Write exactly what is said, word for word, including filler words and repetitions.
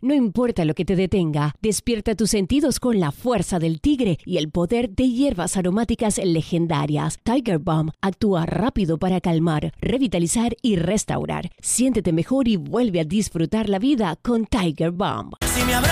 No importa lo que te detenga, despierta tus sentidos con la fuerza del tigre y el poder de hierbas aromáticas legendarias. Tiger Balm actúa rápido para calmar, revitalizar y restaurar. Siéntete mejor y vuelve a disfrutar la vida con Tiger Balm. Si me